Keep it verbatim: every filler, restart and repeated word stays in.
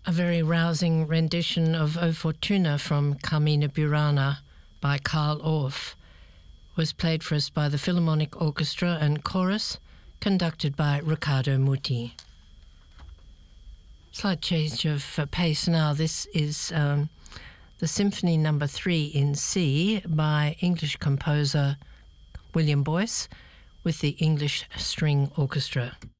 A very rousing rendition of O Fortuna from Carmina Burana by Carl Orff was played for us by the Philharmonic Orchestra and Chorus, conducted by Riccardo Muti. Slight change of uh, pace now. This is um, the Symphony Number Three in C by English composer William Boyce with the English String Orchestra.